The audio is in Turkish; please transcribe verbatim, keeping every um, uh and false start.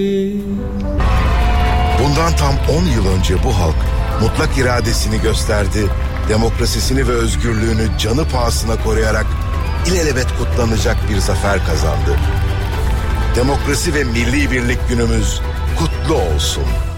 Bundan tam on yıl önce bu halk mutlak iradesini gösterdi, demokrasisini ve özgürlüğünü canı pahasına koruyarak ilelebet kutlanacak bir zafer kazandı. Demokrasi ve milli birlik günümüz kutlu olsun.